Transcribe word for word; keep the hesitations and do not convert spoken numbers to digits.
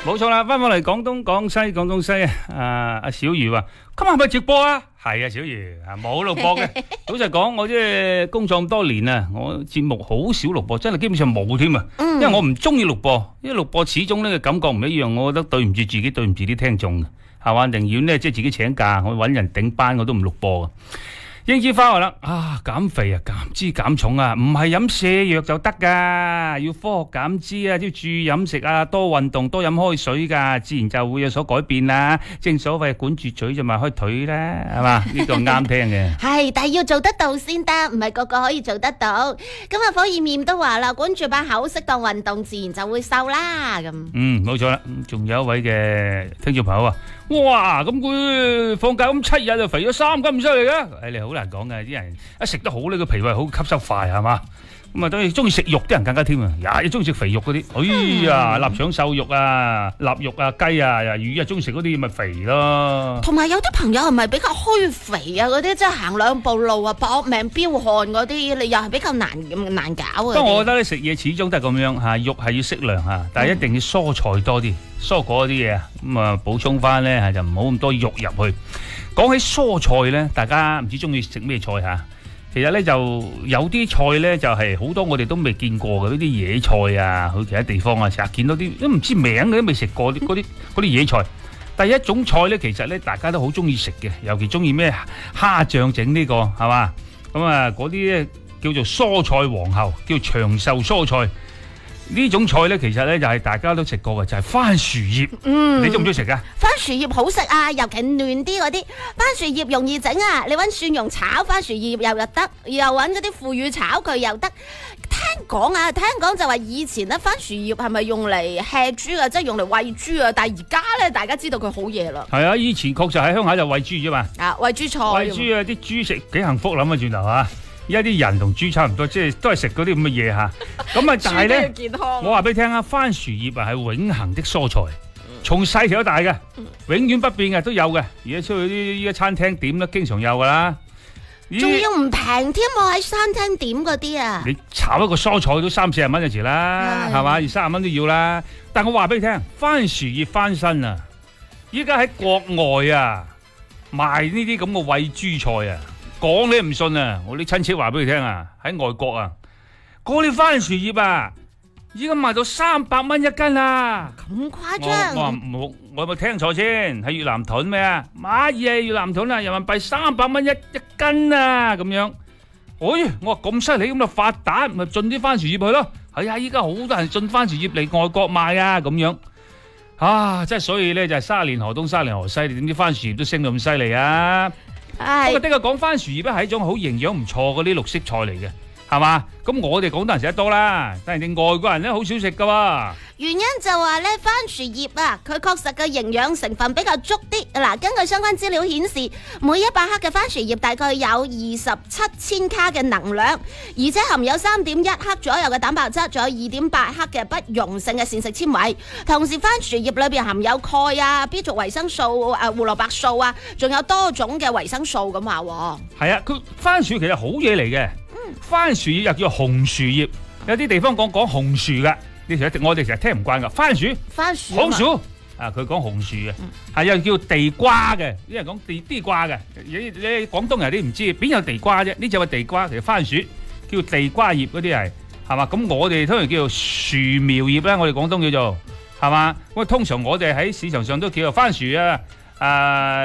冇錯啦，翻返嚟廣東廣西廣東西啊！阿小瑜話：今日係咪直播啊？係啊，小瑜啊，冇錄播嘅。老實講，我即係工作咁多年啊，我節目好少錄播，真係基本上冇添啊。因為我唔中意錄播，因為錄播始終呢個感覺唔一樣，我覺得對唔住自己，對唔住啲聽眾嘅，係嘛？寧願呢即係自己請假，我揾人頂班，我都唔錄播嘅。英子花話啦，啊減肥啊減脂減重啊，唔係飲瀉藥就得噶，要科學減脂啊，要注意飲食啊，多運動，多飲開水噶，自然就會有所改變啦。正所謂管住嘴就邁開腿啦，係嘛？呢個啱聽嘅。 係，但係要做得到先得，唔係個個可以做得到。咁啊，火焰面都話啦，管住把口，適當運動，自然就會瘦啦。咁嗯，冇錯啦。仲有一位嘅聽眾朋友啊，哇，咁佢放假咁七日就肥咗三斤咁犀利嘅，誒你好。難講嘅，啲人一食得好呢個脾胃好吸收快係嘛，咁啊當然中意食肉啲人更加添啊，也中意食肥肉嗰啲，哎呀臘腸瘦肉啊、臘肉啊、雞啊、魚啊，中意食嗰啲咪肥咯。 同埋有啲朋友係咪比較虛肥啊？嗰啲即係行兩步路啊，搏命飆汗嗰啲，你又係比較難難搞啊。不過我覺得咧食嘢始終都係咁樣嚇，肉係要適量嚇，但係一定要蔬菜多啲，蔬果嗰啲嘢啊，咁啊補充翻咧嚇，就唔好咁多肉入去。講起蔬菜咧，大家唔知中意食咩菜嚇？其實咧就有啲菜咧就係好多我哋都未見過嘅，呢啲野菜啊，去其他地方啊，成日見到啲都唔知名嘅，都未食過啲嗰啲嗰啲野菜。第一種菜咧，其實咧大家都好中意食嘅，尤其中意咩蝦醬整呢個係嘛？咁啊嗰啲咧叫做蔬菜皇后，叫長壽蔬菜。呢種菜咧，其實咧就係大家都食過嘅，就係番薯葉。嗯，你中唔中意食噶？ 番薯葉好食啊，尤其嫩啲嗰啲番薯葉容易整啊。你搵蒜蓉炒番薯葉又又得，又搵嗰啲腐乳炒佢又得。聽講啊，聽講就話以前咧番薯葉係咪用嚟吃豬啊，即係用嚟餵豬啊？但係而家咧，大家知道佢好嘢啦。係啊，以前確實喺鄉下就餵豬啫嘛。啊， 餵豬菜。 餵豬啊，啲豬食幾幸福諗啊，轉頭啊！而家啲人同豬差唔多，即係都係食嗰啲咁嘅嘢嚇。咁啊，但係咧，我話俾你聽啊，番薯葉啊係永恆的蔬菜，從細到大嘅，永遠不變嘅都有嘅。而家出去啲依家餐廳點都經常有㗎啦。 仲要唔平添喎，喺餐廳點嗰啲啊！ 你炒一個蔬菜都三四十蚊一時啦，係嘛？二三十蚊都要啦。但我話俾你聽，番薯葉翻身啊！依家喺國外啊賣呢啲咁嘅餵豬菜啊！講你唔信啊！我啲親戚話俾你聽啊，喺外國啊，嗰啲番薯葉啊，依家賣到三百蚊一斤啊！ 咁誇張？ 我話冇，我有冇聽錯先？喺越南盾咩啊？馬嘢越南盾啊，人民幣三百蚊一一斤啊！咁樣，哎，我話咁犀利咁就發達，咪進啲番薯葉去咯。係啊，依家好多人進番薯葉嚟外國賣啊，咁樣啊，即係所以咧就係沙年河東沙年河西，你點知番薯葉都升到咁犀利啊？不過的確講番薯葉咧係一種好營養唔錯嗰啲綠色菜嚟嘅，係嘛？咁我哋廣東人食得多啦，但係啲外國人咧好少食噶喎。 原因就話咧，番薯葉啊，佢確實嘅營養成分比較足啲。嗱，根據相關資料顯示，每一百克嘅番薯葉大概有二十七千卡嘅能量，而且含有三點一克左右嘅蛋白質，仲有二點八克嘅不溶性嘅膳食纖維。同時，番薯葉裏邊含有鈣啊、B 族維生素、誒胡蘿蔔素啊，仲有多種嘅維生素咁話。 係啊，佢番薯其實好嘢嚟嘅。嗯，番薯葉又叫紅薯葉，有啲地方講講紅薯噶。你成日我哋成日聽唔慣噶，番薯、 番薯、 紅薯啊，佢講紅薯嘅，係又叫地瓜嘅，啲人講地地瓜嘅，你你廣東人啲唔知，邊有地瓜啫？呢隻係地瓜，其實番薯叫地瓜葉嗰啲係，係嘛？咁我哋通常叫做樹苗葉啦，我哋廣東叫做係嘛？咁通常我哋喺市場上都叫做番薯啊，誒。